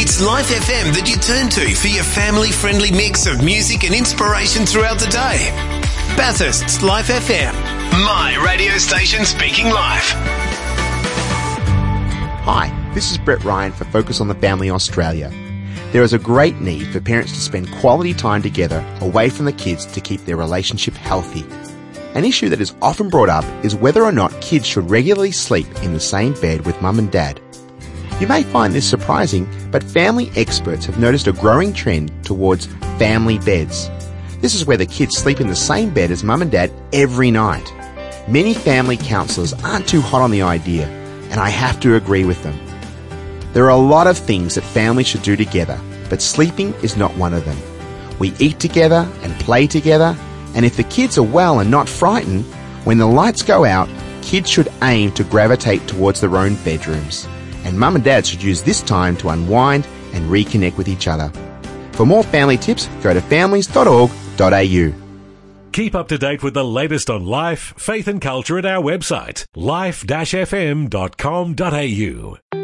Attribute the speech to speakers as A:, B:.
A: It's Life FM that you turn to for your family-friendly mix of music and inspiration throughout the day. Bathurst's Life FM. My radio station speaking life.
B: Hi, this is Brett Ryan for Focus on the Family Australia. There is a great need for parents to spend quality time together away from the kids to keep their relationship healthy. An issue that is often brought up is whether or not kids should regularly sleep in the same bed with mum and dad. You may find this surprising, but family experts have noticed a growing trend towards family beds. This is where the kids sleep in the same bed as mum and dad every night. Many family counsellors aren't too hot on the idea, and I have to agree with them. There are a lot of things that families should do together, but sleeping is not one of them. We eat together and play together, and if the kids are well and not frightened, when the lights go out, kids should aim to gravitate towards their own bedrooms. And mum and dad should use this time to unwind and reconnect with each other. For more family tips, go to families.org.au.
C: Keep up to date with the latest on life, faith and culture at our website, life-fm.com.au.